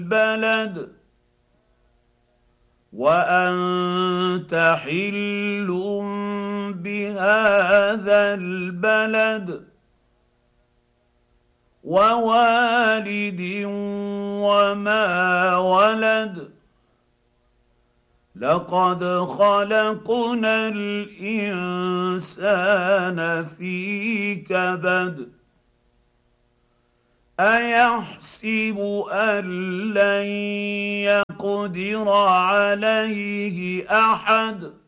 البلد وانت حل بهذا البلد ووالد وما ولد لقد خلقنا الانسان في كبد ايحسب ان لن يقدر عليه احد